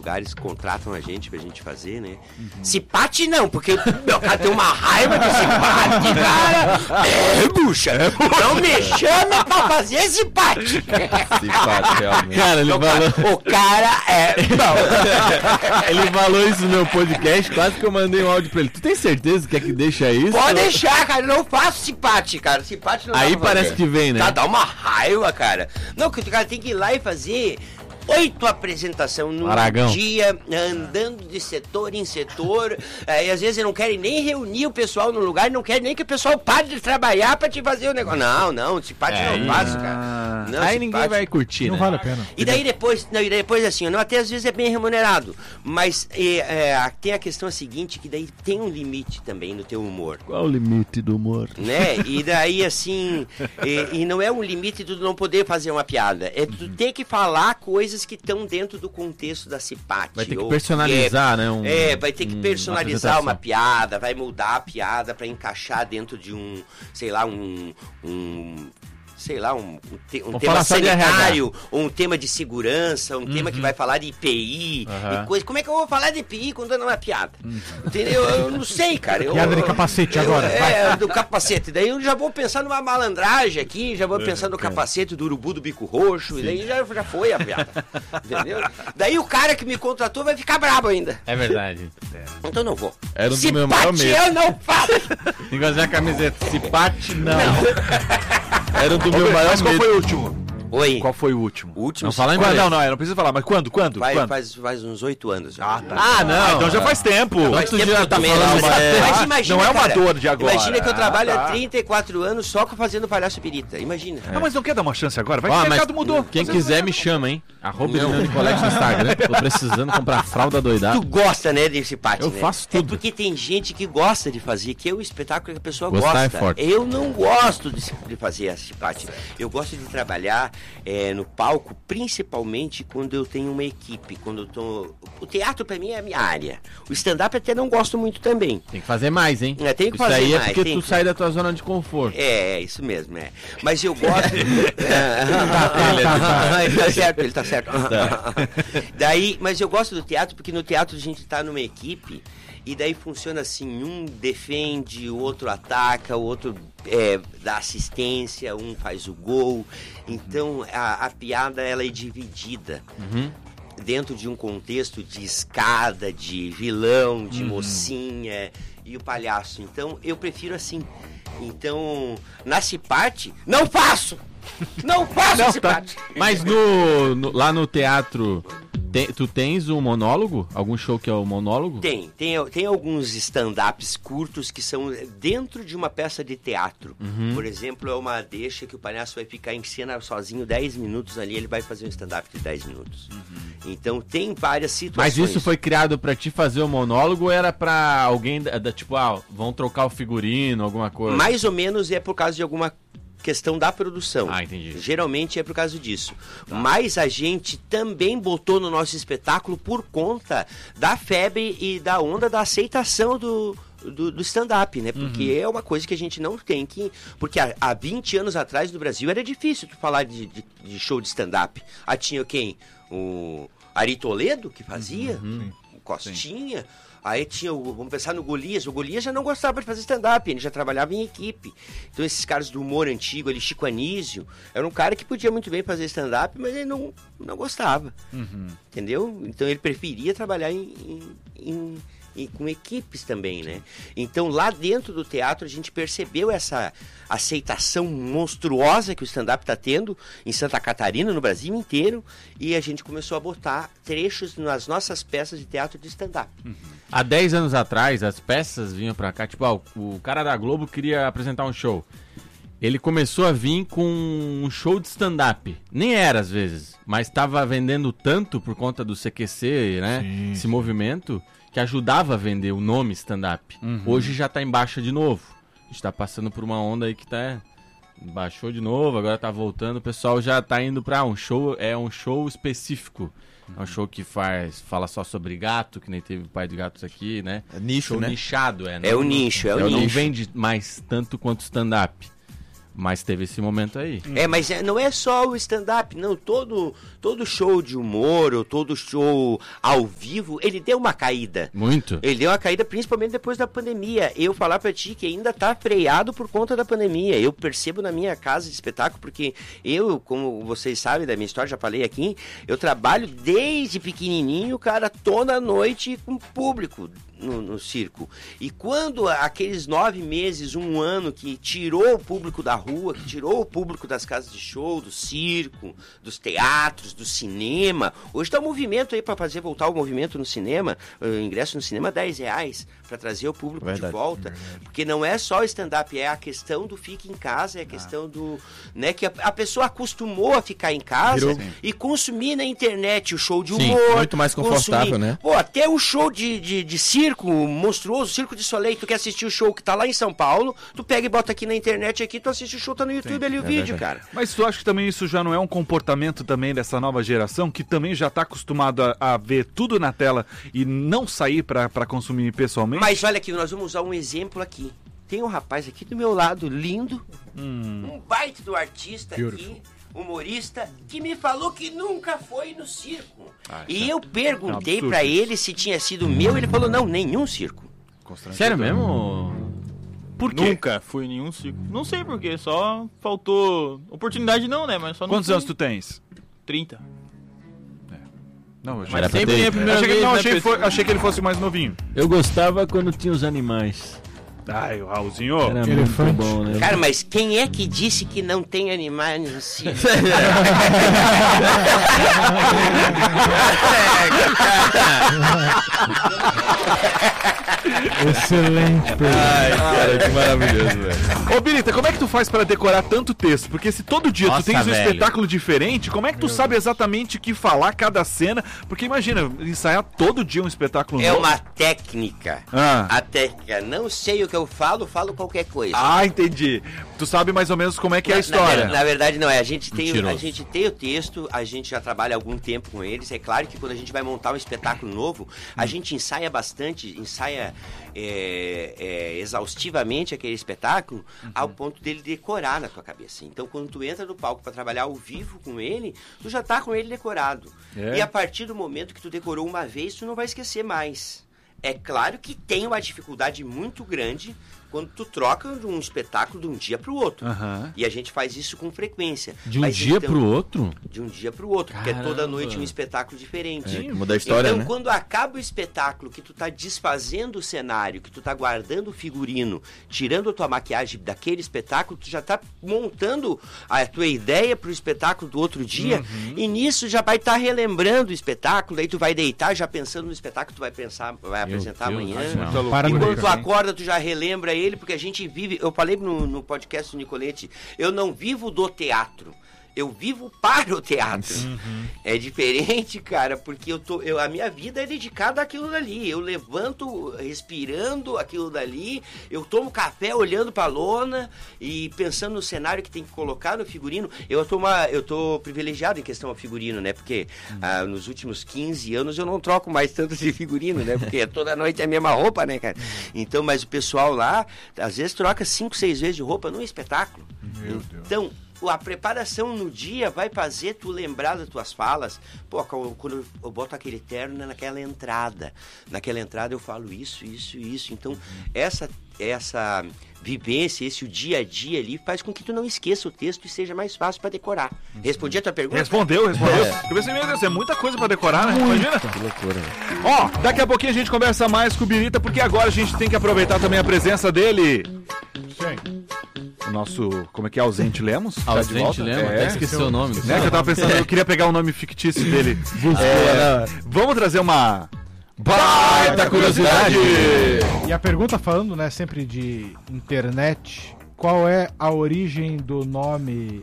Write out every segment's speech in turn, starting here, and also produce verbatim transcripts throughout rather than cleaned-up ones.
lugares contratam a gente pra gente fazer, né? Uhum. Cipate não, porque meu cara tem uma raiva de cipate, cara. É, bucha, não me chama pra fazer cipate. Cipate, realmente. Cara, ele o, falou... cara, o cara é bom. Ele falou isso no meu podcast, quase que eu mandei um áudio pra ele. Tu tem certeza que é que deixa isso? Pode deixar, cara, eu não faço cipate, cara. Cipate não Aí dá pra parece fazer. que vem, né? Tá, dá uma raiva, cara. Não, que o cara tem que ir lá e fazer oito apresentações no Aragão. dia, andando de setor em setor, é, e às vezes não querem nem reunir o pessoal no lugar, não querem nem que o pessoal pare de trabalhar pra te fazer o negócio. Não, não, cipate É, não faço, cara. Não, aí cipate... ninguém vai curtir, Não né? vale a pena. E daí depois, não, e daí depois assim, não, até às vezes é bem remunerado, mas é, é, tem a questão seguinte, que daí tem um limite também no teu humor. Qual o limite do humor? Né? E daí assim, e, e não é um limite de tu não poder fazer uma piada, é tu ter que falar coisas que estão dentro do contexto da cipate. Vai ter que ou personalizar, é, né? Um, é, vai ter que um, personalizar uma, uma piada, vai mudar a piada para encaixar dentro de um, sei lá, um... um sei lá, um, um, te, um tema sanitário, ou um tema de segurança, um uhum. tema que vai falar de I P I, uhum. e coisa. Como é que eu vou falar de I P I quando não é uma piada? Uhum. Entendeu? Eu não sei, cara. Eu, piada de capacete eu, agora. Eu, é, do capacete. Daí eu já vou pensar numa malandragem aqui, já vou pensar no capacete do urubu do bico roxo, Sim. e daí já, já foi a piada. Entendeu? Daí o cara que me contratou vai ficar brabo ainda. É verdade. Então não vou. Era um do meu maior medo. eu não faço. Igualzinho a camiseta. Cipate, não. não. Era um do meu maior Mas qual medo. foi o último? Oi. Qual foi o último? O último? Não fala em Quando? inglês. Não, não, não precisa falar, mas quando? Quando? Vai, quando? faz, faz uns oito anos. Ah, tá. Ah, não. Ah, então já faz tempo. Faz tu tempo já que eu tá também falando, não, mas é- mas imagina, não é uma cara, dor de agora. Imagina que eu trabalho Ah, tá. há trinta e quatro anos só fazendo palhaço pirita. Imagina. Ah, mas não quer dar uma chance agora? Vai Ó, que o mas mercado mudou. Quem Você quiser não- me chama, hein? Arroba Eliane Nicolete no Instagram. Tô precisando comprar fralda doidada. Tu gosta, né, desse pátio, Eu né? faço É tudo. porque tem gente que gosta de fazer, que é o espetáculo que a pessoa Gostar gosta. é forte. Eu não gosto de, de fazer esse pátio. Eu gosto de trabalhar é, no palco, principalmente quando eu tenho uma equipe, quando eu tô... O teatro pra mim é a minha área. O stand-up até não gosto muito também. Tem que fazer mais, hein? É, tem que Isso fazer aí é mais, porque tem tu que- sai da tua zona de conforto. É, é isso mesmo, é. Mas eu gosto. ele tá certo, ele tá certo. Daí, mas eu gosto do teatro porque no teatro a gente tá numa equipe e daí funciona assim: um defende, o outro ataca, o outro é, dá assistência, um faz o gol. Então a, a piada ela é dividida. Uhum. Dentro de um contexto de escada, de vilão, de uhum. mocinha e o palhaço. Então, eu prefiro assim. Então, na cipate, não faço! Não faço Não, cipate! tá. Mas no, no- lá no teatro, tem- tu tens um monólogo? Algum show que é o monólogo? Tem, tem, tem alguns stand-ups curtos que são dentro de uma peça de teatro. Uhum. Por exemplo, é uma deixa que o palhaço vai ficar em cena sozinho dez minutos ali, ele vai fazer um stand-up de dez minutos. Então, tem várias situações. Mas isso foi criado pra te fazer o monólogo ou era pra alguém, da, da- tipo, ah, vão trocar o figurino, alguma coisa? Mais ou menos é por causa de alguma questão da produção. Ah, entendi. Geralmente é por causa disso. Mas a gente também botou no nosso espetáculo por conta da febre e da onda da aceitação do, do, do stand-up, né? Porque Uhum. é uma coisa que a gente não tem que... Porque há, há vinte anos atrás no Brasil era difícil tu falar de, de, de show de stand-up. Ah, tinha quem? O Ari Toledo, que fazia, Uhum. o Costinha... Aí tinha o, vamos pensar no Golias, o Golias já não gostava de fazer stand-up, ele já trabalhava em equipe. Então esses caras do humor antigo ali, Chico Anísio, era um cara que podia muito bem fazer stand-up, mas ele não, não gostava, Uhum. entendeu? Então ele preferia trabalhar em, em, em- em- com equipes também, né? Então lá dentro do teatro a gente percebeu essa aceitação monstruosa que o stand-up está tendo em Santa Catarina, no Brasil inteiro, e a gente começou a botar trechos nas nossas peças de teatro de stand-up. Há dez anos atrás, as peças vinham pra cá, tipo, ah, o, o cara da Globo queria apresentar um show. Ele começou a vir com um show de stand-up. Nem era, às vezes, mas estava vendendo tanto por conta do C Q C, né? Sim, Esse sim. movimento, que ajudava a vender o nome stand-up. Uhum. Hoje já tá em baixa de novo. A gente tá passando por uma onda aí que tá... Baixou de novo, agora tá voltando. O pessoal já tá indo pra um show, é um show específico. É um show que faz, fala só sobre gato, que nem teve o Pai de Gatos aqui, né? É nicho, Show né? nichado, é. É o nicho, é o não nicho. vende mais tanto quanto stand-up. Mas teve esse momento aí. É, mas é, não é só o stand-up, não. Todo, todo show de humor, ou todo show ao vivo, ele deu uma caída. Muito. Ele deu uma caída principalmente depois da pandemia. Eu falar pra ti que ainda tá freado por conta da pandemia. Eu percebo na minha casa de espetáculo, porque eu, como vocês sabem da minha história, já falei aqui, eu trabalho desde pequenininho, cara, toda noite com público no, no circo. E quando aqueles nove meses, um ano que tirou o público da rua, que tirou o público das casas de show, do circo, dos teatros, do cinema. Hoje tá um movimento aí para fazer voltar o movimento no cinema, o ingresso no cinema dez reais, para trazer o público Verdade. de volta. Porque não é só o stand-up, é a questão do fique em casa, é a questão ah. do... né, que a, a pessoa acostumou a ficar em casa Virou. e consumir na internet o show de humor. Sim, muito mais confortável, consumir, né? Pô, até o show de, de, de circo monstruoso, Circo de Soleil, tu quer assistir o show que tá lá em São Paulo, tu pega e bota aqui na internet, aqui tu assiste o show, tá no YouTube. Sim, ali o é vídeo, verdade. cara. Mas tu acha que também isso já não é um comportamento também dessa nova geração, que também já tá acostumado a, a ver tudo na tela e não sair pra, pra consumir pessoalmente? Mas olha aqui, nós vamos usar um exemplo aqui. Tem um rapaz aqui do meu lado, lindo, hum. um baita do artista Beautiful. aqui, humorista, que me falou que nunca foi no circo. Ah, e eu perguntei é pra ele se tinha sido meu, ele falou, não, nenhum circo. Sério mesmo? Por quê? Nunca fui em nenhum circo. Não sei por quê, só faltou oportunidade não, né? Mas só não Quantos fui. anos tu tens? trinta. É. Não, eu Mas sempre ter... é a primeira achei vez, que, não, né, achei, foi, achei que ele fosse mais novinho. Eu gostava quando tinha os animais. Ai, o Raulzinho. Era muito bom, né? Cara, mas quem é que disse que não tem animais no circo? Excelente, Pedro. Ai, cara, que maravilhoso, velho. Ô, Birita, como é que tu faz pra decorar tanto texto? Porque se todo dia Nossa, tu tens um velho. espetáculo diferente, como é que tu Meu sabe exatamente o que falar cada cena? Porque imagina, ensaiar todo dia um espetáculo É novo. uma técnica. Ah. A técnica. Não sei o que eu falo, falo qualquer coisa. Ah, entendi. Tu sabe mais ou menos como é que é a história. Na, na verdade, não é. A gente, tem, Mentiroso. a gente tem o texto, a gente já trabalha há algum tempo com eles. É claro que quando a gente vai montar um espetáculo novo, a Hum. gente ensaia bastante, ensaia é, é, exaustivamente aquele espetáculo, uhum. ao ponto dele decorar na tua cabeça. Então, quando tu entra no palco para trabalhar ao vivo com ele, tu já tá com ele decorado. É. E a partir do momento que tu decorou uma vez, tu não vai esquecer mais. É claro que tem uma dificuldade muito grande quando tu troca de um espetáculo de um dia pro outro. Uhum. E a gente faz isso com frequência. De um Mas dia então, pro outro? De um dia pro outro, Caramba. porque é toda noite um espetáculo diferente. É, muda a história, então, né? quando acaba o espetáculo, que tu tá desfazendo o cenário, que tu tá guardando o figurino, tirando a tua maquiagem daquele espetáculo, tu já tá montando a tua ideia pro espetáculo do outro dia, uhum. e nisso já vai estar tá relembrando o espetáculo, aí tu vai deitar já pensando no espetáculo que tu vai pensar, vai Meu apresentar Deus, amanhã. Para E no quando meio, tu acorda, tu já relembra ele, porque a gente vive, eu falei no, no podcast do Nicolete, eu não vivo do teatro, eu vivo para o teatro. Uhum. É diferente, cara, porque eu tô, eu, a minha vida é dedicada àquilo dali. Eu levanto respirando aquilo dali, eu tomo café olhando pra lona e pensando no cenário que tem que colocar no figurino. Eu tô, uma, eu tô privilegiado em questão ao figurino, né? Porque uhum. ah, nos últimos quinze anos eu não troco mais tanto de figurino, né? Porque toda noite é a mesma roupa, né, cara? Então, mas o pessoal lá, às vezes troca cinco, seis vezes de roupa num espetáculo. Meu então, Deus. A preparação no dia vai fazer tu lembrar das tuas falas. Pô, quando eu boto aquele terno naquela entrada, naquela entrada eu falo isso, isso, isso. Então, uhum. essa, essa vivência, esse o dia a dia ali, faz com que tu não esqueça o texto e seja mais fácil pra decorar. Uhum. Respondi a tua pergunta? Respondeu, respondeu. É. Eu pensei, meu Deus, é muita coisa pra decorar, né? Imagina. Que loucura. Ó, daqui a pouquinho a gente conversa mais com o Birita, porque agora a gente tem que aproveitar também a presença dele. Sim. O nosso, como é que é, Ausente Lemos? Ausente Lemos, é. até esqueci o nome. Né, que eu tava pensando, eu queria pegar o nome fictício dele. É, vamos trazer uma baita curiosidade! E a pergunta falando, né, sempre de internet, qual é a origem do nome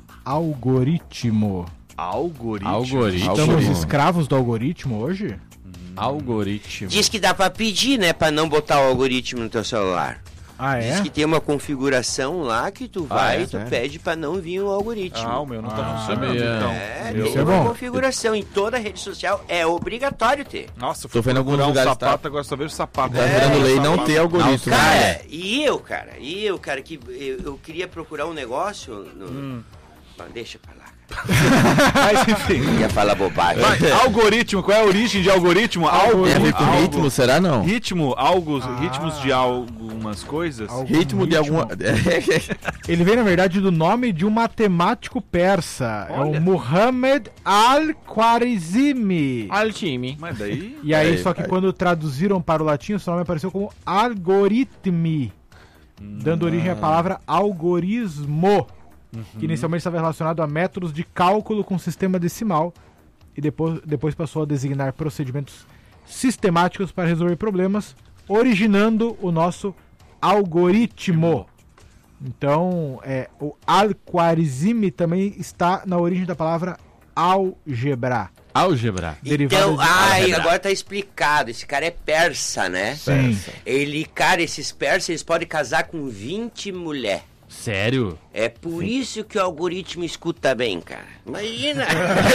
algoritmo? Algoritmo? Algoritmo. Estamos escravos do algoritmo hoje? Algoritmo. Diz que dá pra pedir, né, pra não botar o algoritmo no teu celular. Ah, é? Diz que tem uma configuração lá que tu vai é? e tu Sério? pede pra não vir o algoritmo. Ah, o meu não tá Ah, funcionando, sabia. então. É, Meu- Isso tem é uma bom. configuração. Em toda rede social é obrigatório ter. Nossa, Tô fui vendo alguns procurar um lugares, sapato, tá? agora só vejo sapato. Tá É, virando lei não sapato. ter algoritmo. Cara, né? e eu, cara, e eu, cara, que eu, eu queria procurar um negócio. No... Hum. Bom, deixa pra lá. Mas enfim. Ia falar bobagem. Vai, algoritmo, qual é a origem de algoritmo? Algo, Tem a ver com algo- ritmo, será não? Ritmo, algo, Ah. ritmos de algumas coisas. Algum Ritmo de alguma. Ele vem, na verdade, do nome de um matemático persa. É Olha. o Muhammad al-Khwarizmi. Olha o time. Mas daí. E aí, Peraí, só que peraí. quando traduziram para o latim, o seu nome apareceu como algoritmi, dando origem à palavra algorismo, que inicialmente estava relacionado a métodos de cálculo com sistema decimal, e depois, depois passou a designar procedimentos sistemáticos para resolver problemas, originando o nosso algoritmo. Então, é, o al-Khwarizmi também está na origem da palavra álgebra. Álgebra. derivada Então, de ai, álgebra. agora tá explicado. Esse cara é persa, né? Sim. Ele, cara, esses persas, eles podem casar com vinte mulheres. Sério? É por isso que o algoritmo escuta bem, cara. Imagina!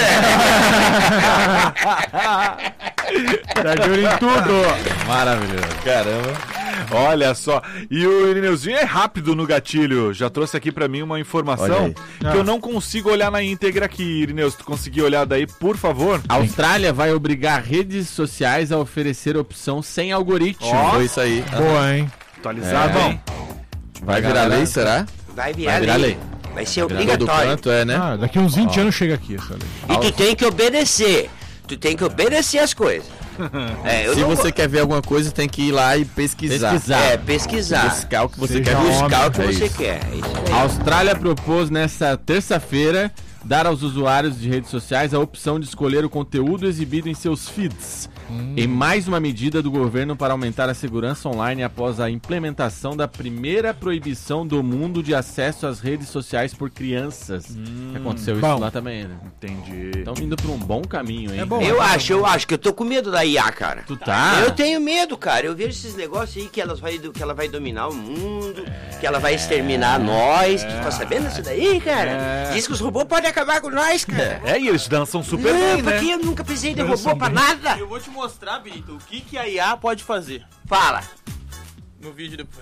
Tá de olho em tudo. Maravilhoso. Caramba. Olha só. E o Irineuzinho é rápido no gatilho. Já trouxe aqui pra mim uma Olha informação aí. que Ah. eu não consigo olhar na íntegra aqui, Irineu. Se tu conseguir olhar daí, por favor. A Austrália vai obrigar redes sociais a oferecer opção sem algoritmo. Ó. Foi isso aí. Boa, hein? Atualizado, É. hein? Vai virar galera. lei, será? Vai virar, Vai virar lei. lei. Vai ser Todo obrigatório. canto é, né? Ah, daqui uns vinte anos chega aqui essa lei. E tu tem que obedecer. Tu tem que obedecer as coisas. É, eu Se não você vou- quer ver alguma coisa, tem que ir lá e pesquisar. Pesquisar. É, pesquisar. Buscar o que você Seja quer homem. buscar. o que é você isso. quer. É isso A aí. Austrália propôs nessa terça-feira dar aos usuários de redes sociais a opção de escolher o conteúdo exibido em seus feeds. Em mais uma medida do governo para aumentar a segurança online após a implementação da primeira proibição do mundo de acesso às redes sociais por crianças. Aconteceu isso Bom. lá também, né? Entendi. Estão indo pra um bom caminho, hein? É bom. Eu acho, eu acho que eu tô com medo da I A, cara. Tu tá? Eu tenho medo, cara. Eu vejo esses negócios aí que, elas vai, que ela vai dominar o mundo, que ela vai exterminar nós. Tu tá sabendo isso daí, cara? Diz que os robôs podem acabar com nós, cara. É, e eles dançam super Não, bem, né? porque eu nunca precisei de robô pra nada. Eu vou te mostrar, Benito, o que, que a I A pode fazer Fala. no vídeo depois.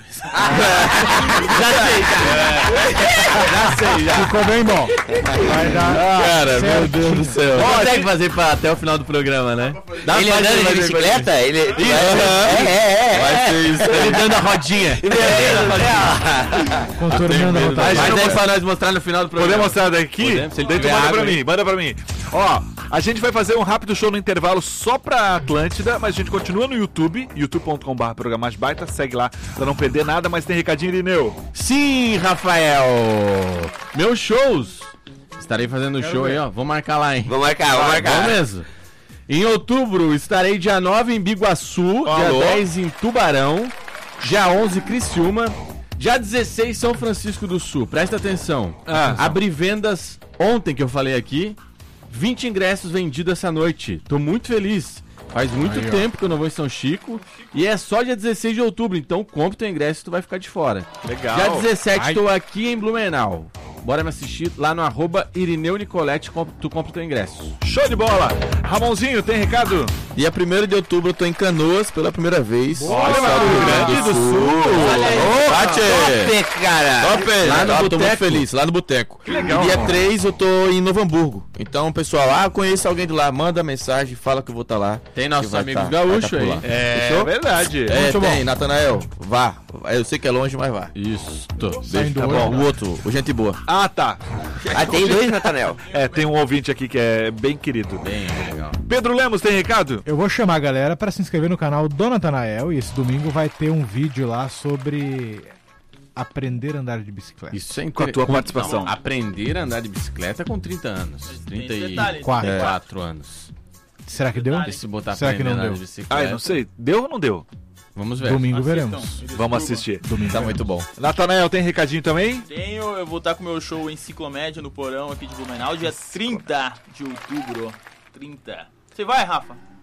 Ficou bem bom. Vai dar. Cara, meu certo. Deus do céu. Consegue fazer pra, até o final do programa, né? Dá Ele pra andando fazer, de vai- bicicleta, ele... Aham. É, é, é. Vai ser isso aí. Ele dando a rodinha. Contornando a medo. vontade. Mas aí pra nós mostrar no final do programa. Podemos mostrar daqui? Podemos, se ele Daí tu tiver manda água pra aí. mim, manda pra mim. Ó, a gente vai fazer um rápido show no intervalo só pra Atlântida, mas a gente continua no YouTube, youtube ponto com barra programagem baita, segue lá pra não perder nada, mas tem recadinho, Irineu. Sim, Rafael! Meus shows! Estarei fazendo show aí, ó. Vamos marcar lá, hein? Vamos marcar, vamos marcar. Vamos mesmo. Em outubro, estarei dia nove em Biguaçu, Alô? dia dez em Tubarão, dia onze Criciúma, dia dezesseis São Francisco do Sul. Presta atenção. Ah. Abri vendas ontem que eu falei aqui. vinte ingressos vendidos essa noite. Tô muito feliz. Faz muito Aí, ó. tempo que eu não vou em São Chico. E é só dia dezesseis de outubro. Então compra teu ingresso e tu vai ficar de fora. Legal. Dia dezessete Ai. tô aqui em Blumenau. Bora me assistir lá no arroba Irineu Nicolete, comp- tu compra o teu ingresso. Show de bola. Ramonzinho, tem recado? Dia primeiro de outubro eu tô em Canoas pela primeira vez. Olha, Estado Rio do Grande do Sul. Olha aí. Ô, Tati! Top, cara. Top, Lá no lá tô muito boteco. feliz, lá no boteco. Que legal, Dia mano. três eu tô em Novo Hamburgo. Então, pessoal, ah, conheço alguém de lá, manda mensagem, fala que eu vou estar lá. Tem nossos Que vai amigos tá- gaúchos vai tá por aí. lá. É Fechou? verdade. É, Muito tem, bom. Natanael, vá. Eu sei que é longe, mas vá. Isso. Saindo Tá hoje, bom, né? o outro, o gente boa. Ah, tá. Ah, tem dois, Natanel. É, tem um ouvinte aqui que é bem querido. Bem legal. Pedro Lemos, tem recado? Eu vou chamar a galera para se inscrever no canal do Natanael e esse domingo vai ter um vídeo lá sobre aprender a andar de bicicleta. Isso é Com a tua participação. Não, aprender a andar de bicicleta com trinta anos. trinta e detalhe. Quatro. quatro anos. Será que deu? E se botar Será que aprender não a andar deu? de bicicleta. Ai, não sei. Deu ou não deu? Vamos ver. Domingo Assistam. veremos. Vamos assistir. Domingo Tá veremos. muito bom. Natanael, tem recadinho também? Tenho, eu vou estar com o meu show Enciclomédia no Porão aqui de Blumenau, dia trinta de outubro. trinta. Você vai, Rafa?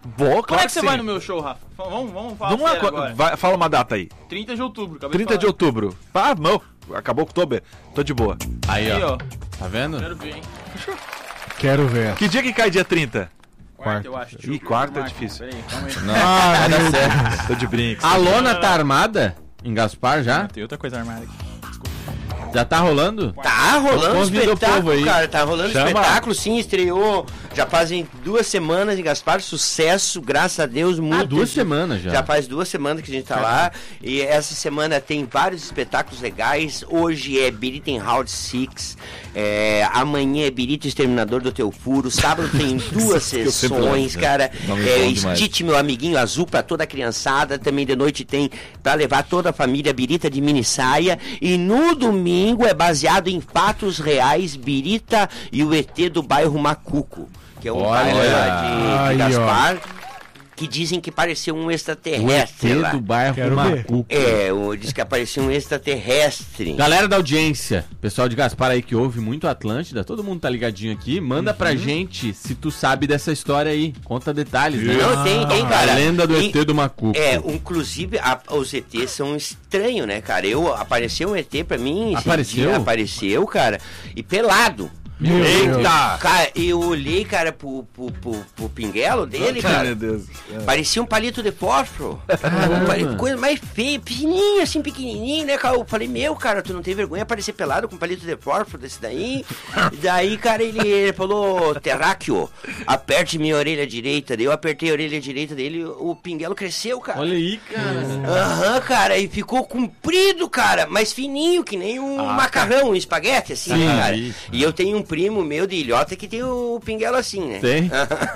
Vou, claro Como é que você sim. vai no meu show, Rafa? F- Vamos, vamos falar Vamos lá, sério qu- agora. vai- fala uma data aí. trinta de outubro, acabei trinta de falar. outubro. Ah, não. Acabou o outubro. Tô de boa. Aí, Aí, ó. ó. Tá vendo? Quero ver, hein? Quero ver. Que dia que cai dia trinta? Quarta, eu acho. Ih, quarta é Marca. difícil. Peraí, calma aí. Não, vai dar certo. Tô de brinco. A lona tá armada em Gaspar já? Tem outra coisa armada aqui. Já tá rolando? Tá rolando Convida o povo espetáculo, aí. cara. Tá rolando Chama. espetáculo, sim. Estreou já fazem duas semanas em Gaspar. Sucesso, graças a Deus. Muito. Ah, duas semanas já. Já faz duas semanas que a gente tá lá. E essa semana tem vários espetáculos legais. Hoje é Birita em Round Six. É, amanhã é Birita Exterminador do Teu Furo. Sábado tem duas eu sempre sessões, lembro, né? cara. Nome É, bom demais. Stitch, meu amiguinho azul, pra toda a criançada. Também de noite tem pra levar toda a família Birita de mini saia. E no domingo é baseado em fatos reais, Birita e o E T do bairro Macuco, que é um Olha bairro lá de, aí, de ó. Gaspar, que dizem que pareceu um O E extraterrestre T lá. do bairro Quero ver. Macuco. É, o- diz que apareceu um extraterrestre. Galera da audiência, pessoal de Gaspar aí que ouve muito Atlântida, todo mundo tá ligadinho aqui, manda Uhum. pra gente se tu sabe dessa história aí, conta detalhes, né? Não, tem, tem, cara. A lenda do E- E T do Macuco. É, inclusive a- os E Tês são estranhos, né, cara? Eu, apareceu um E T pra mim. esse Apareceu? dia, apareceu, cara. E pelado. Meu Deus. Eita! Cara, eu olhei, cara, pro, pro, pro, pro pinguelo dele, Ai, cara. meu Deus. Parecia um palito de fósforo. Pare- Coisa mais feia, pequenininho, assim, pequenininho, né, cara? Eu falei, meu, cara, tu não tem vergonha de aparecer pelado com palito de fósforo desse daí? E daí, cara, ele, ele falou, terráqueo, aperte minha orelha direita. Daí eu apertei a orelha direita dele, o pinguelo cresceu, cara. Olha aí, cara. Aham, cara, e ficou comprido, cara, mas fininho, que nem um macarrão, um espaguete, assim, Sim, né, cara? aí. E eu tenho um primo meu de ilhota que tem o pinguelo assim, né? Tem?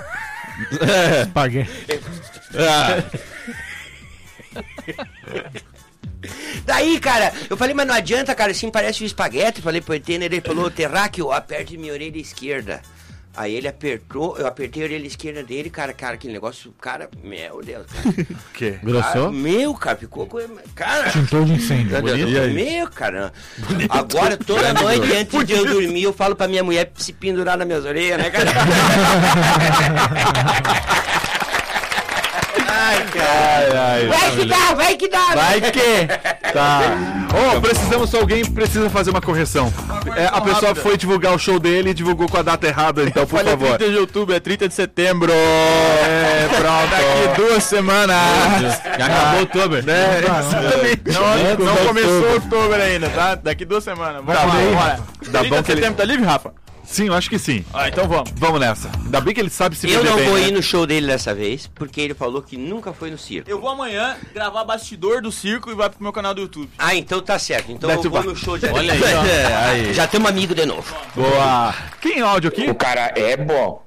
Paguei. Ah, Daí, cara, eu falei, mas não adianta, cara, assim parece um espaguete. Falei pro E T, né? Ele falou, terráqueo, aperte minha orelha esquerda. Aí ele apertou, eu apertei a orelha esquerda dele, cara, cara, aquele negócio, cara, meu Deus, cara. O quê? Cara, grossou? meu, cara, ficou com. Cara. Extintor de incêndio. Meu, Deus, Bonito. E aí? meu, cara. Agora, toda noite, antes de eu dormir, eu falo pra minha mulher se pendurar nas minhas orelhas, né, cara? Ai, cara. Vai que dá, vai que dá. Vai que... Tá. Ô, precisamos, alguém precisa fazer uma correção. É, a pessoa foi divulgar o show dele e divulgou com a data errada, então, por Olha, favor. trinta de outubro, é trinta de setembro. É, pronto. Daqui duas semanas. Já acabou outubro. É, exatamente. Não, não começou outubro ainda, tá? Daqui duas semanas. Vamos Tá lá, bom. vamos lá. Dá trinta bom de que ele- setembro tá livre, Rafa? Sim, eu acho que sim. Ah, então vamos. Vamos nessa. Ainda bem que ele sabe se Eu vender não bem, vou né? ir no show dele dessa vez, porque ele falou que nunca foi no circo. Eu vou amanhã gravar bastidor do circo e vai pro meu canal do YouTube. Ah, então tá certo. Então Daí eu tu vou vai. no show de Olha aí, ó. É, aí. Já temos amigo de novo. Boa. Quem é áudio aqui? O cara é bom.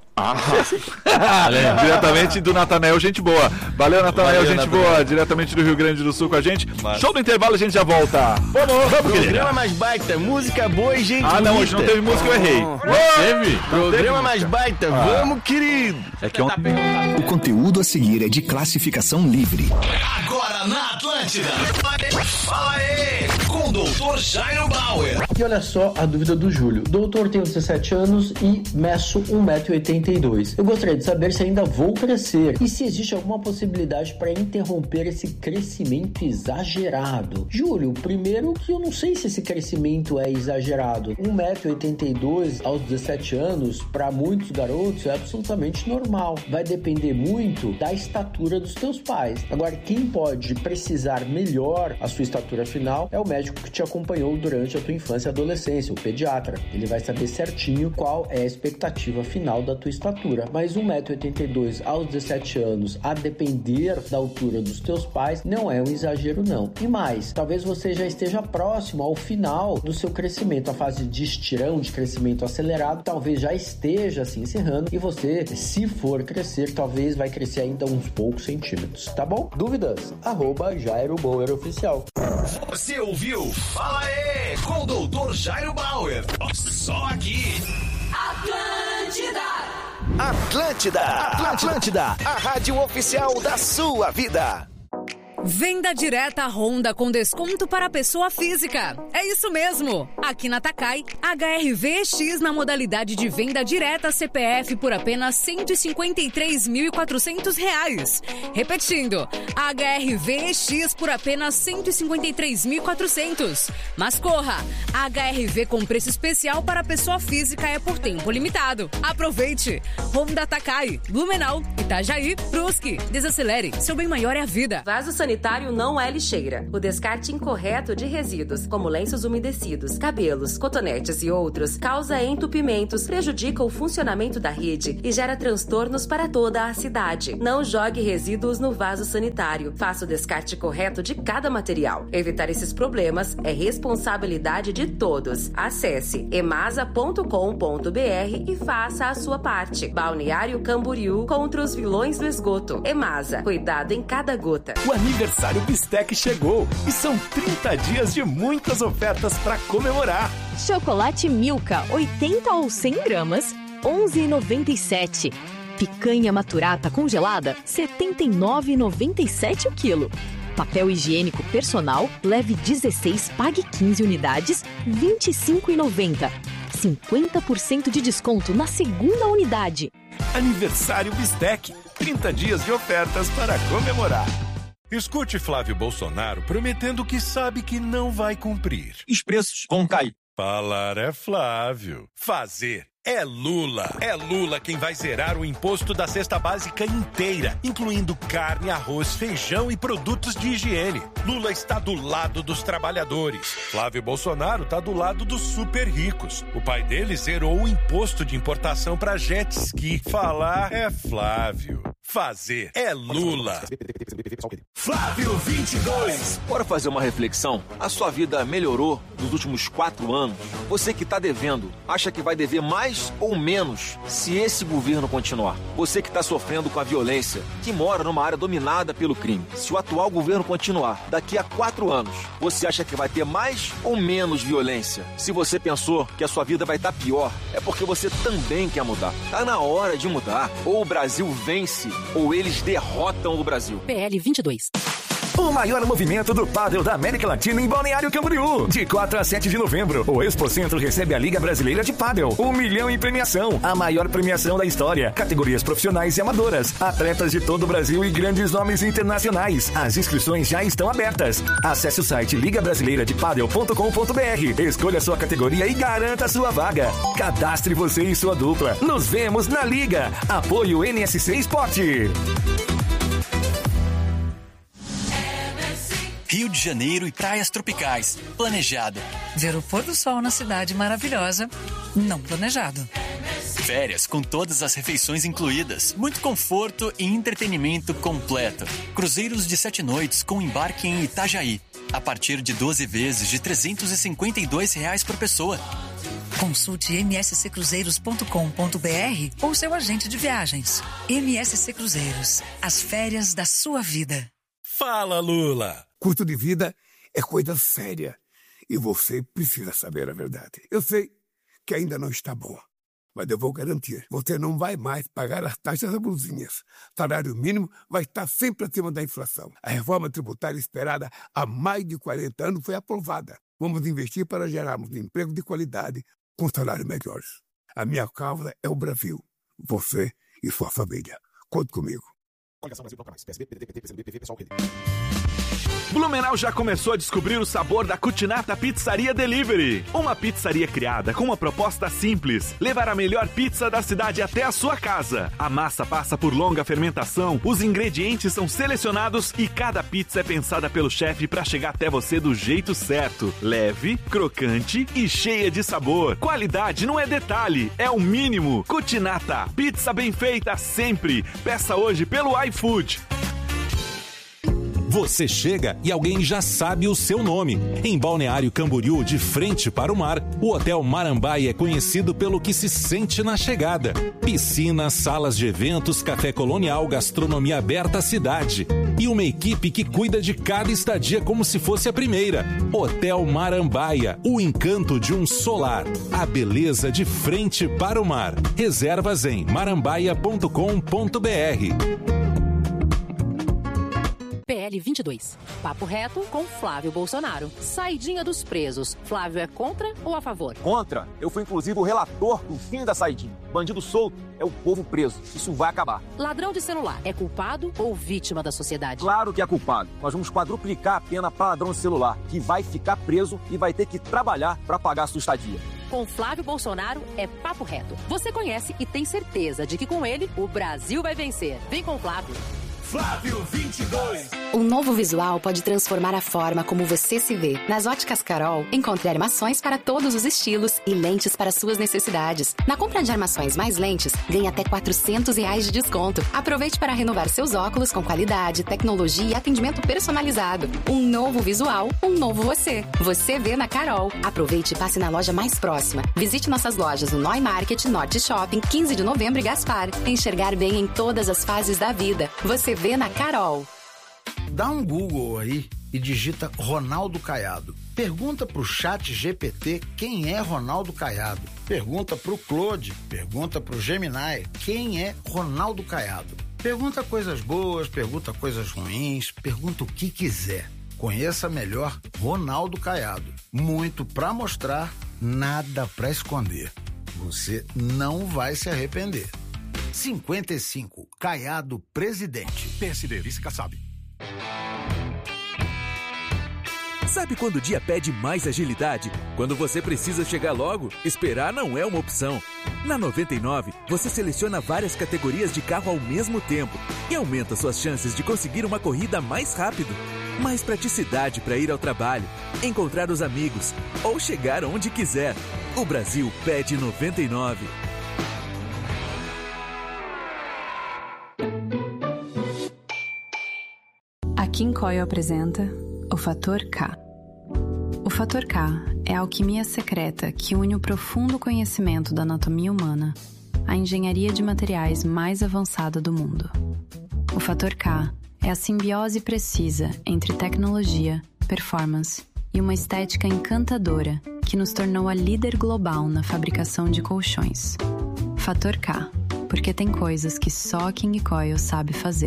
Diretamente do Natanael, gente boa. Valeu, Natanael, Valeu, gente Natanael. boa. Diretamente do Rio Grande do Sul com a gente. Show do intervalo, a gente já volta. Vamos, vamos, querida. Programa mais baita, música boa e gente Ah, não, hoje não bonita. teve música, eu errei. Teve? Programa mais baita, vamos, querido. É que ontem... O conteúdo a seguir é de classificação livre. Agora na Atlântida. Fala aí, com o doutor Jairo Bauer. E olha só a dúvida do Júlio. Doutor, tenho dezessete anos e meço um metro e oitenta e dois. Eu gostaria de saber se ainda vou crescer e se existe alguma possibilidade para interromper esse crescimento exagerado. Júlio, primeiro que eu não sei se esse crescimento é exagerado. um metro e oitenta e dois aos dezessete anos, para muitos garotos, é absolutamente normal. Vai depender muito da estatura dos teus pais. Agora, quem pode precisar melhor a sua estatura final é o médico que te acompanhou durante a tua infância e adolescência, o pediatra. Ele vai saber certinho qual é a expectativa final da tua estatura. Mas um metro e oitenta e dois aos dezessete anos, a depender da altura dos teus pais, não é um exagero não. E mais, talvez você já esteja próximo ao final do seu crescimento. A fase de estirão, de crescimento acelerado, talvez já esteja se encerrando e você, se for crescer, talvez vai crescer ainda uns poucos centímetros, tá bom? Dúvidas? Arroba Jairo Bauer Oficial. Você ouviu? Fala aí, com o doutor Jairo Bauer. Só aqui. Atlântida, Atlântida, a rádio oficial da sua vida. Venda direta Honda com desconto para pessoa física. É isso mesmo. Aqui na Takai, H R V X na modalidade de venda direta C P F por apenas cento e cinquenta e três mil e quatrocentos reais. Repetindo, H R V X por apenas cento e cinquenta e três mil e quatrocentos. Mas corra, H R V com preço especial para pessoa física é por tempo limitado. Aproveite. Honda Takai, Blumenau, Itajaí, Brusque. Desacelere, seu bem maior é a vida. Vaso sanitário não é lixeira. O descarte incorreto de resíduos, como lenços umedecidos, cabelos, cotonetes e outros, causa entupimentos, prejudica o funcionamento da rede e gera transtornos para toda a cidade. Não jogue resíduos no vaso sanitário. Faça o descarte correto de cada material. Evitar esses problemas é responsabilidade de todos. Acesse emasa ponto com ponto br e faça a sua parte. Balneário Camboriú contra os vilões do esgoto. Emasa, cuidado em cada gota. O aniversário Bistec chegou e são trinta dias de muitas ofertas para comemorar. Chocolate Milka, oitenta ou cem gramas, onze reais e noventa e sete centavos. Picanha maturata congelada, setenta e nove reais e noventa e sete centavos o quilo. Papel higiênico personal, leve dezesseis, pague quinze unidades, vinte e cinco reais e noventa centavos. cinquenta por cento de desconto na segunda unidade. Aniversário Bistec, trinta dias de ofertas para comemorar. Escute Flávio Bolsonaro prometendo que sabe que não vai cumprir. Os preços vão cair. Falar é Flávio. Fazer é Lula. É Lula quem vai zerar o imposto da cesta básica inteira, incluindo carne, arroz, feijão e produtos de higiene. Lula está do lado dos trabalhadores. Flávio Bolsonaro está do lado dos super ricos. O pai dele zerou o imposto de importação para jet ski. Falar é Flávio. Fazer é Lula. Flávio vinte e dois. Bora fazer uma reflexão? A sua vida melhorou nos últimos quatro anos? Você que está devendo, acha que vai dever mais ou menos se esse governo continuar? Você que está sofrendo com a violência, que mora numa área dominada pelo crime, se o atual governo continuar, daqui a quatro anos, você acha que vai ter mais ou menos violência? Se você pensou que a sua vida vai estar pior, é porque você também quer mudar. Tá na hora de mudar. Ou o Brasil vence, ou eles derrotam o Brasil. P L vinte e dois. O maior movimento do pádel da América Latina em Balneário Camboriú. De quatro a sete de novembro, o Expocentro recebe a Liga Brasileira de Pádel. Um milhão em premiação. A maior premiação da história. Categorias profissionais e amadoras. Atletas de todo o Brasil e grandes nomes internacionais. As inscrições já estão abertas. Acesse o site liga brasileira de padel ponto com ponto br. Escolha sua categoria e garanta sua vaga. Cadastre você e sua dupla. Nos vemos na Liga. Apoio N S C Esporte. Rio de Janeiro e praias tropicais. Planejado. Ver o pôr do sol na cidade maravilhosa. Não planejado. Férias com todas as refeições incluídas. Muito conforto e entretenimento completo. Cruzeiros de sete noites com embarque em Itajaí. A partir de doze vezes de trezentos e cinquenta e dois reais por pessoa. Consulte m s c cruzeiros ponto com ponto br ou seu agente de viagens. M S C Cruzeiros. As férias da sua vida. Fala, Lula! Custo de vida é coisa séria e você precisa saber a verdade. Eu sei que ainda não está bom, mas eu vou garantir. Você não vai mais pagar as taxas abusinhas. Salário mínimo vai estar sempre acima da inflação. A reforma tributária esperada há mais de quarenta anos foi aprovada. Vamos investir para gerarmos emprego de qualidade com salários melhores. A minha causa é o Brasil. Você e sua família. Conte comigo. Blumenau já começou a descobrir o sabor da Cucinata Pizzaria Delivery. Uma pizzaria criada com uma proposta simples: levar a melhor pizza da cidade até a sua casa. A massa passa por longa fermentação, os ingredientes são selecionados e cada pizza é pensada pelo chefe para chegar até você do jeito certo. Leve, crocante e cheia de sabor. Qualidade não é detalhe, é o mínimo. Cucinata, pizza bem feita sempre. Peça hoje pelo iFood. Você chega e alguém já sabe o seu nome. Em Balneário Camboriú, de frente para o mar, o Hotel Marambaia é conhecido pelo que se sente na chegada. Piscina, salas de eventos, café colonial, gastronomia aberta à cidade. E uma equipe que cuida de cada estadia como se fosse a primeira. Hotel Marambaia, o encanto de um solar. A beleza de frente para o mar. Reservas em marambaia ponto com ponto br. P L L vinte e dois. Papo reto com Flávio Bolsonaro. Saidinha dos presos. Flávio é contra ou a favor? Contra. Eu fui inclusive o relator do fim da saidinha. Bandido solto é o povo preso. Isso vai acabar. Ladrão de celular é culpado ou vítima da sociedade? Claro que é culpado. Nós vamos quadruplicar a pena para ladrão de celular, que vai ficar preso e vai ter que trabalhar para pagar a sua estadia. Com Flávio Bolsonaro é papo reto. Você conhece e tem certeza de que com ele o Brasil vai vencer. Vem com o Flávio. Flávio vinte e dois. Um novo visual pode transformar a forma como você se vê. Nas Óticas Carol, encontre armações para todos os estilos e lentes para suas necessidades. Na compra de armações mais lentes, ganhe até quatrocentos reais de desconto. Aproveite para renovar seus óculos com qualidade, tecnologia e atendimento personalizado. Um novo visual, um novo você. Você vê na Carol. Aproveite e passe na loja mais próxima. Visite nossas lojas no Noi Market, Norte Shopping, quinze de novembro e Gaspar. Enxergar bem em todas as fases da vida. Você vê na Carol. Dá um Google aí e digita Ronaldo Caiado. Pergunta pro chat G P T quem é Ronaldo Caiado. Pergunta pro Claude, pergunta pro Gemini quem é Ronaldo Caiado. Pergunta coisas boas, pergunta coisas ruins, pergunta o que quiser. Conheça melhor Ronaldo Caiado. Muito pra mostrar, nada pra esconder. Você não vai se arrepender. cinquenta e cinco, Caiado Presidente. P S D, vice Kassab. Sabe quando o dia pede mais agilidade? Quando você precisa chegar logo, esperar não é uma opção. Na noventa e nove, você seleciona várias categorias de carro ao mesmo tempo e aumenta suas chances de conseguir uma corrida mais rápido. Mais praticidade para ir ao trabalho, encontrar os amigos ou chegar onde quiser. O Brasil pede noventa e nove. A Kinkoio apresenta o Fator K. O Fator K é a alquimia secreta que une o profundo conhecimento da anatomia humana à engenharia de materiais mais avançada do mundo. O Fator K é a simbiose precisa entre tecnologia, performance e uma estética encantadora que nos tornou a líder global na fabricação de colchões. Fator K, porque tem coisas que só a Kinkoio sabe fazer.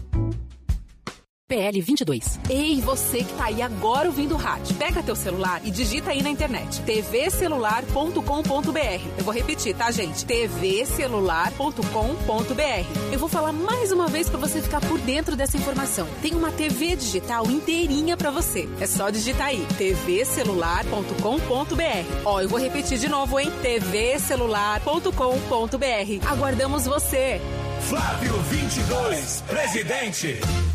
P L vinte e dois. Ei, você que tá aí agora ouvindo o rádio. Pega teu celular e digita aí na internet. t v celular ponto com ponto b r. Eu vou repetir, tá, gente? t v celular ponto com ponto b r. Eu vou falar mais uma vez pra você ficar por dentro dessa informação. Tem uma T V digital inteirinha pra você. É só digitar aí. t v celular ponto com ponto b r. Ó, eu vou repetir de novo, hein? t v celular ponto com ponto b r. Aguardamos você. Flávio vinte e dois, presidente.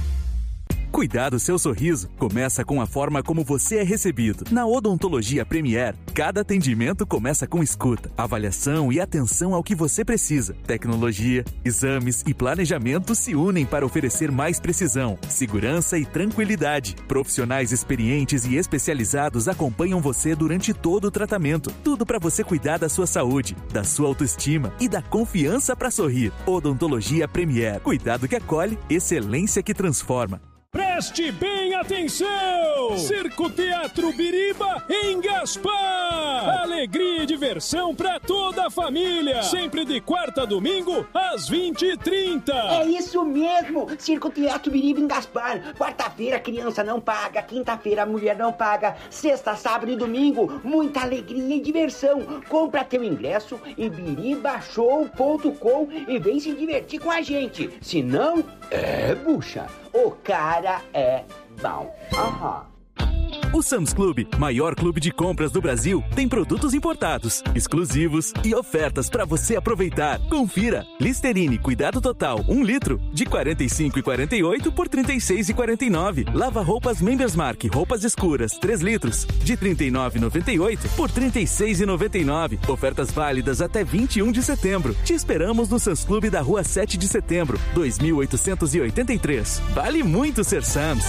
Cuidar do seu sorriso começa com a forma como você é recebido. Na Odontologia Premier, cada atendimento começa com escuta, avaliação e atenção ao que você precisa. Tecnologia, exames e planejamento se unem para oferecer mais precisão, segurança e tranquilidade. Profissionais experientes e especializados acompanham você durante todo o tratamento. Tudo para você cuidar da sua saúde, da sua autoestima e da confiança para sorrir. Odontologia Premier. Cuidado que acolhe, excelência que transforma. Preste bem atenção! Circo Teatro Biriba em Gaspar! Alegria e diversão pra toda a família! Sempre de quarta a domingo, às vinte e trinta. É isso mesmo! Circo Teatro Biriba em Gaspar. Quarta-feira a criança não paga, quinta-feira a mulher não paga, sexta, sábado e domingo, muita alegria e diversão. Compra teu ingresso em biriba show ponto com e vem se divertir com a gente. Se não, é bucha. O cara é bom. Aham. O Sam's Club, maior clube de compras do Brasil, tem produtos importados, exclusivos e ofertas para você aproveitar. Confira. Listerine Cuidado Total um litro de quarenta e cinco reais e quarenta e oito centavos por trinta e seis reais e quarenta e nove centavos. Lava roupas Members Mark roupas escuras três litros de trinta e nove reais e noventa e oito centavos por trinta e seis reais e noventa e nove centavos. Ofertas válidas até vinte e um de setembro. Te esperamos no Sam's Club da Rua sete de setembro, dois mil oitocentos e oitenta e três. Vale muito ser Sam's.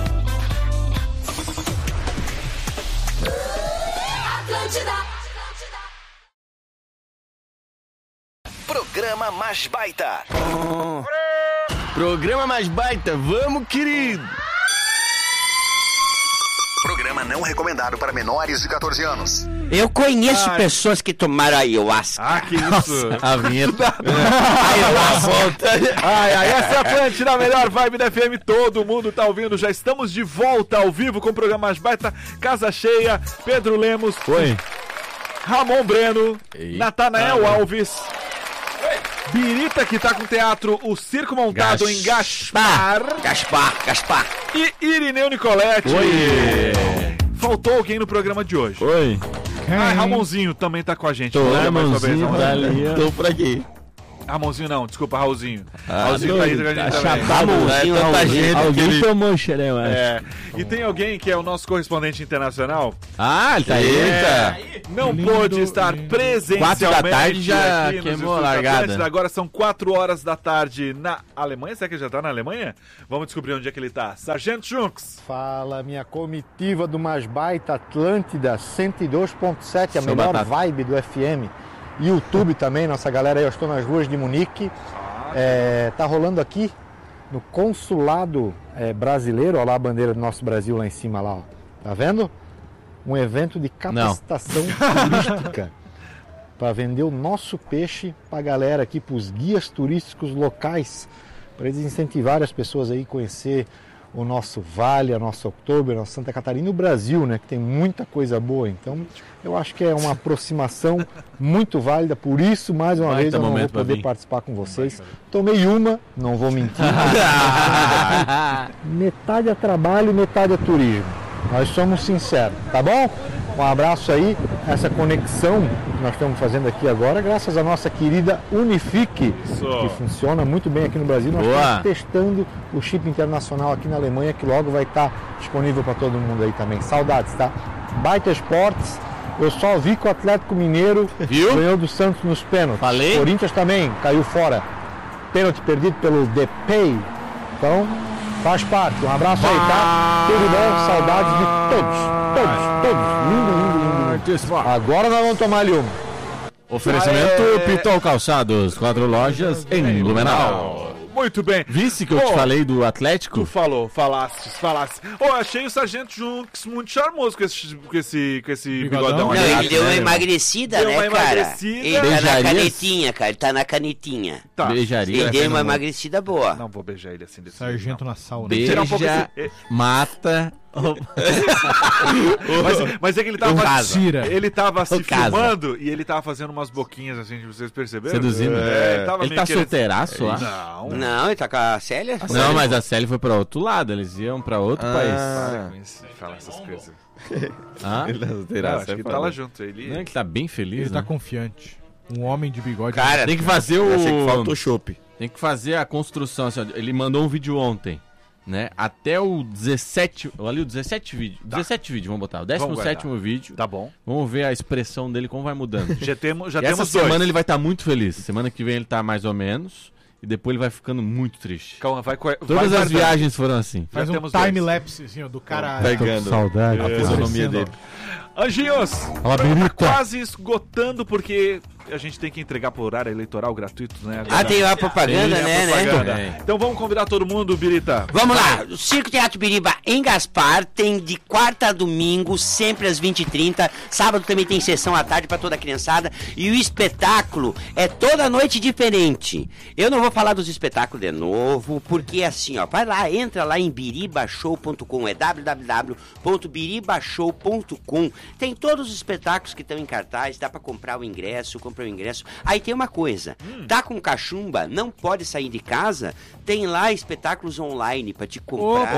Programa Mais Baita. Oh, programa Mais Baita, vamos, querido. Programa não recomendado para menores de quatorze anos. Eu conheço Ai. pessoas que tomaram ayahuasca. Ah, que isso. A vinheta. Ai, ai, essa é a Atlântida, a melhor vibe da F M, todo mundo tá ouvindo, já estamos de volta ao vivo com o programa Mais Baita, Casa Cheia, Pedro Lemos, Oi. Ramon Breno, Eita. Natanael Alves, Birita, que tá com o teatro O Circo Montado em Gaspar, Gaspar, Gaspar. e Irineu Nicoletti. Oi. Faltou alguém no programa de hoje. Oi. Ah, Ramonzinho também tá com a gente. Tô, Não é mais uma vez, Ramonzinho, não. tá ali, ó. Tô por aqui. Ramonzinho não, desculpa, Raulzinho. Ah, Raulzinho tá aí com a tá gente também. chapado, Ramonzinho, né? Tanta Raulzinho. gente. Alguém Alguém tomou xerém, eu acho. É, e tem alguém que é o nosso correspondente internacional. Ah, ele tá aí. É, não Lindo, pôde estar lindo. presencialmente. Quatro da tarde já aqui nos queimou estúdios a da largada. Atlântida. Agora são quatro horas da tarde na Alemanha. Será que ele já tá na Alemanha? Vamos descobrir onde é que ele tá. Sargento Junks. Fala, minha comitiva do Mais Baita Atlântida cento e dois ponto sete, a Seu melhor batata. vibe do F M. YouTube também, nossa galera aí, eu estou nas ruas de Munique. É, tá rolando aqui no consulado é, brasileiro, olha lá a bandeira do nosso Brasil lá em cima, lá, ó. Tá vendo? Um evento de capacitação turística para vender o nosso peixe para a galera aqui, para os guias turísticos locais, para eles incentivarem as pessoas aí a conhecer o nosso Vale, a nossa Outubro, a nossa Santa Catarina e o Brasil, né, que tem muita coisa boa. Então, eu acho que é uma aproximação muito válida, por isso, mais uma Baita vez, eu não vou momento pra poder vir. participar com vocês. Tomei uma, não vou mentir. Metade é trabalho e metade é turismo. Nós somos sinceros, tá bom? Um abraço aí, essa conexão que nós estamos fazendo aqui agora, graças à nossa querida Unifique, Isso. que funciona muito bem aqui no Brasil. Nós Boa. estamos testando o chip internacional aqui na Alemanha, que logo vai estar disponível para todo mundo aí também. Saudades, tá? Baita Esportes, eu só vi que o Atlético Mineiro Viu? ganhou do Santos nos pênaltis. Falei? Corinthians também caiu fora. Pênalti perdido pelo Depay. Então, faz parte. Um abraço aí, tá? Tudo bom? Saudades de todos. Todos, todos. Lindo, lindo, lindo, lindo. Agora nós vamos tomar ali uma. Oferecimento Aê. Pitol Calçados, quatro lojas em Blumenau. Muito bem. Visse que eu Ô, te falei do Atlético? Tu falou, falaste, falaste. Ô, achei o Sargento Junks muito charmoso com esse, com esse, com esse bigodão. Não, aí. ele deu uma emagrecida, Deu né, uma cara? emagrecida. Ele tá na Beijarias? canetinha, cara. Ele tá na canetinha. Tá. Beijaria. Ele deu uma Não. emagrecida boa. Não vou beijar ele assim desse Sargento na sauna. Tem que tirar um pouco Beija, esse- mata. Mas, mas é que ele tava, O casa. ele tava se O casa. filmando e ele tava fazendo umas boquinhas assim, que vocês perceberam? Seduzindo. É, ele tava Ele meio tá querendo- solteiraço lá? Não. Não, ele tá com a Célia? Não, mas a Célia foi pra outro lado, eles iam pra outro Para país. com isso, de falar essas coisas. Ah? Ele tá solteiraço, acho que tá lá junto, ele- Não é que tá bem feliz, Ele né? tá confiante. Um homem de bigode. Cara, tem que fazer o... Eu achei que faltou chopp. Tem que fazer a construção, assim, ó, ele mandou um vídeo ontem, né? Até o dezessete, ali o dezessete vídeo, dezessete vídeo, vamos botar, o décimo sétimo vídeo. Tá bom. Vamos ver a expressão dele como vai mudando. Já temos, já E essa temos semana dois. ele vai estar muito feliz. Semana que vem ele tá mais ou menos e depois ele vai ficando muito triste. Calma, vai co- Todas vai as guardando. viagens foram assim. Faz Já um temos dois. time-lapse, assim, ó, do cara... Pegando. Saudade. A A fisionomia fisionomia dele. Anjinhos, Fala, tá Birita. quase esgotando porque a gente tem que entregar por horário eleitoral gratuito, né? Ah, tem a propaganda, Tem a né, propaganda. né? Então vamos convidar todo mundo, Birita. Vamos lá, o Circo Teatro Biriba em Gaspar tem de quarta a domingo, sempre às vinte e trinta. Sábado também tem sessão à tarde para toda a criançada. E o espetáculo é toda noite diferente. Eu não vou falar dos espetáculos de novo, porque assim, ó, vai lá, entra lá em biriba show ponto com, é w w w ponto biriba show ponto com. Tem todos os espetáculos que estão em cartaz, dá para comprar o ingresso, comprar o ingresso. Aí tem uma coisa, tá com cachumba, não pode sair de casa, tem lá espetáculos online para te comprar.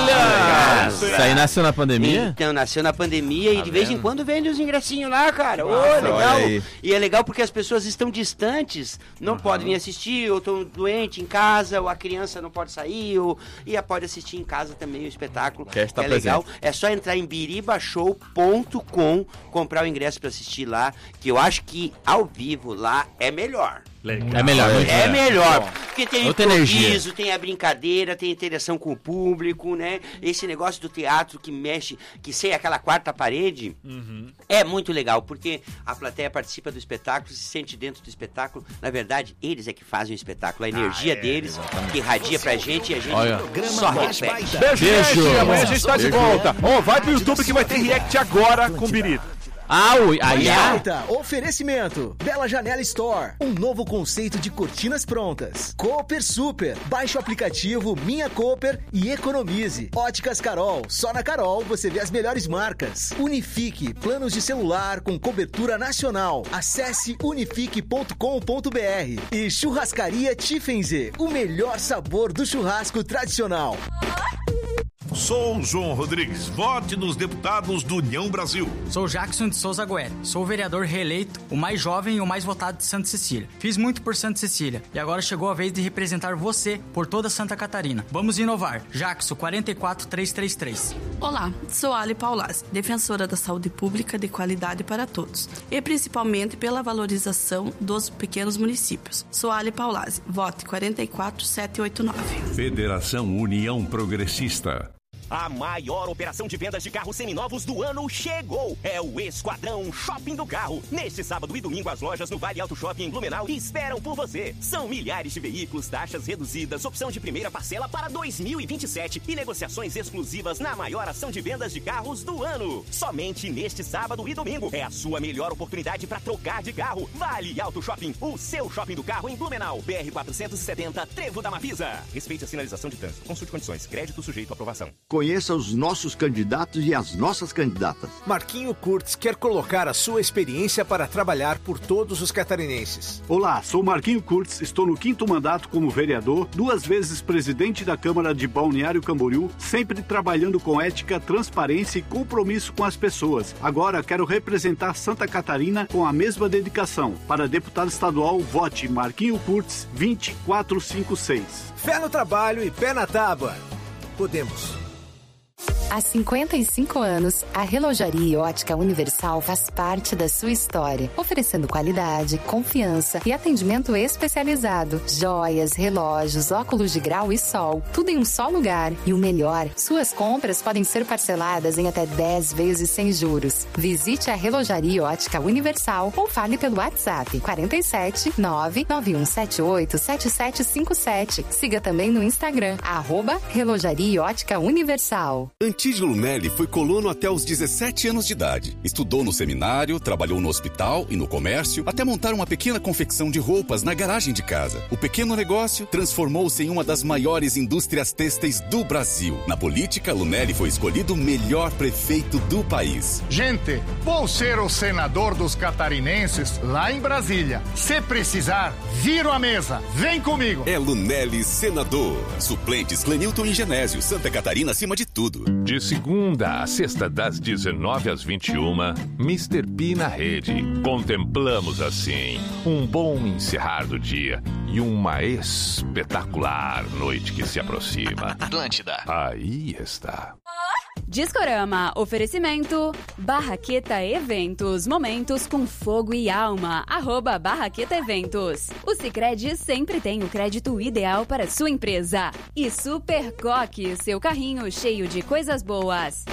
Olha! Isso aí nasceu na pandemia? Então, nasceu na pandemia Tá e de vez em vendo? quando vende os ingressinhos lá, cara. Ô, Nossa, legal. olha aí. E é legal porque as pessoas estão distantes, não podem vir assistir, ou estão doentes em casa, ou a criança não pode sair, ou e pode assistir em casa também o espetáculo. Quer estar é legal. presente. É só entrar em biriba show ponto com, comprar o ingresso para assistir lá, que eu acho que ao vivo lá é melhor. É melhor, muito É melhor. melhor, porque tem Outra energia. improviso, tem a brincadeira, tem a interação com o público, né? Esse negócio do teatro que mexe, que sei aquela quarta parede, é muito legal, porque a plateia participa do espetáculo, se sente dentro do espetáculo. Na verdade, eles é que fazem o espetáculo, a energia é, deles que irradia pra gente e a gente Olha. só repete. Beijo, Beijo. gente. Amanhã a gente tá de Beijo. volta. Ó, vai pro YouTube que vai ter react agora com o Birita. Ah, ui, aí Baita, oferecimento. Bela Janela Store. Um novo conceito de cortinas prontas. Cooper Super. Baixe o aplicativo Minha Cooper e economize. Óticas Carol. Só na Carol você vê as melhores marcas. Unifique. Planos de celular com cobertura nacional. Acesse unifique ponto com ponto br. E Churrascaria Tiffenze. O melhor sabor do churrasco tradicional. Sou João Rodrigues, vote nos deputados do União Brasil. Sou Jackson de Souza Guerra, sou o vereador reeleito, o mais jovem e o mais votado de Santa Cecília. Fiz muito por Santa Cecília e agora chegou a vez de representar você por toda Santa Catarina. Vamos inovar. Jackson quatro quatro três três três. Olá, sou Ali Paulazzi, defensora da saúde pública de qualidade para todos e principalmente pela valorização dos pequenos municípios. Sou Ali Paulazzi, vote quatro quatro sete oito nove. Federação União Progressista. A maior operação de vendas de carros seminovos do ano chegou. É o Esquadrão Shopping do Carro. Neste sábado e domingo, as lojas no Vale Alto Shopping em Blumenau esperam por você. São milhares de veículos, taxas reduzidas, opção de primeira parcela para dois mil e vinte e sete e negociações exclusivas na maior ação de vendas de carros do ano. Somente neste sábado e domingo é a sua melhor oportunidade para trocar de carro. Vale Alto Shopping, o seu shopping do carro em Blumenau. B R quatrocentos e setenta, Trevo da Mafisa. Respeite a sinalização de trânsito. Consulte condições. Crédito sujeito à aprovação. Conheça os nossos candidatos e as nossas candidatas. Marquinho Kurtz quer colocar a sua experiência para trabalhar por todos os catarinenses. Olá, sou Marquinho Kurtz, estou no quinto mandato como vereador, duas vezes presidente da Câmara de Balneário Camboriú, sempre trabalhando com ética, transparência e compromisso com as pessoas. Agora quero representar Santa Catarina com a mesma dedicação. Para deputado estadual, vote Marquinho Kurtz vinte quatro cinco seis. Fé no trabalho e pé na tábua. Podemos. Há cinquenta e cinco anos, a Relojaria Ótica Universal faz parte da sua história, oferecendo qualidade, confiança e atendimento especializado. Joias, relógios, óculos de grau e sol, tudo em um só lugar. E o melhor, suas compras podem ser parceladas em até dez vezes sem juros. Visite a Relojaria Ótica Universal ou fale pelo WhatsApp quarenta e sete, nove nove um sete oito, sete sete cinco sete. Siga também no Instagram, arroba Relojaria Ótica Universal. Antídio Lunelli foi colono até os dezessete anos de idade. Estudou no seminário, trabalhou no hospital e no comércio, até montar uma pequena confecção de roupas na garagem de casa. O pequeno negócio transformou-se em uma das maiores indústrias têxteis do Brasil. Na política, Lunelli foi escolhido o melhor prefeito do país. Gente, vou ser o senador dos catarinenses lá em Brasília. Se precisar, viro a mesa. Vem comigo. É Lunelli senador. Suplentes Clenilton e Genésio. Santa Catarina acima de tudo. De segunda a sexta, das dezenove às vinte e uma, mister P na rede. Contemplamos assim um bom encerrar do dia e uma espetacular noite que se aproxima. Atlântida. Aí está. Discorama, oferecimento, Barraqueta Eventos, momentos com fogo e alma, arroba Barraqueta Eventos. O Sicredi sempre tem o crédito ideal para sua empresa. E Super Coque, seu carrinho cheio de coisas boas.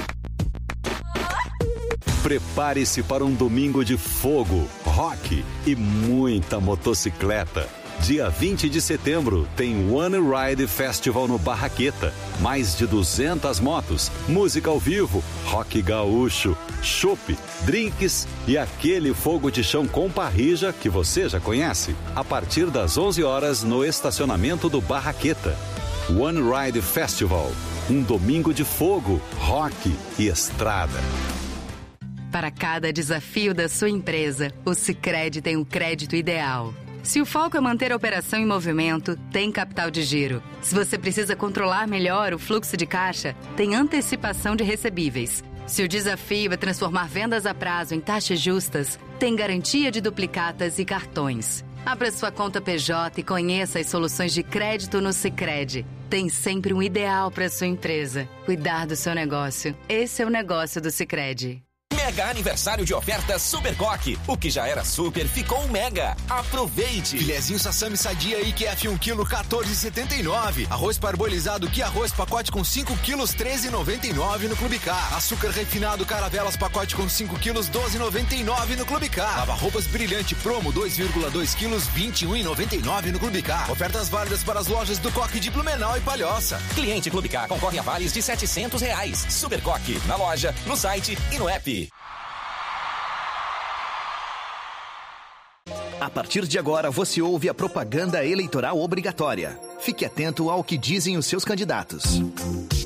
Prepare-se para um domingo de fogo, rock e muita motocicleta. Dia vinte de setembro tem One Ride Festival no Barraqueta. Mais de duzentas motos, música ao vivo, rock gaúcho, chopp, drinks e aquele fogo de chão com parrija que você já conhece. A partir das onze horas no estacionamento do Barraqueta. One Ride Festival. Um domingo de fogo, rock e estrada. Para cada desafio da sua empresa, o Sicredi tem o crédito ideal. Se o foco é manter a operação em movimento, tem capital de giro. Se você precisa controlar melhor o fluxo de caixa, tem antecipação de recebíveis. Se o desafio é transformar vendas a prazo em taxas justas, tem garantia de duplicatas e cartões. Abra sua conta P J e conheça as soluções de crédito no Sicredi. Tem sempre um ideal para sua empresa. Cuidar do seu negócio. Esse é o negócio do Sicredi. Mega aniversário de oferta Super Coque. O que já era super ficou mega. Aproveite. Filezinho Sassami Sadia I Q F um quilo, quatorze reais e setenta e nove. Arroz parbolizado que arroz pacote com cinco quilos, treze reais e noventa e nove no Clube Car. Açúcar refinado Caravelas pacote com cinco quilos, doze reais e noventa e nove no Clube Car. Lava roupas brilhante promo dois vírgula dois quilos, vinte e um reais e noventa e nove no Clube Car. Ofertas válidas para as lojas do Coque de Blumenau e Palhoça. Cliente Clube Car concorre a vales de setecentos reais. Super Coque na loja, no site e no app. A partir de agora, você ouve a propaganda eleitoral obrigatória. Fique atento ao que dizem os seus candidatos.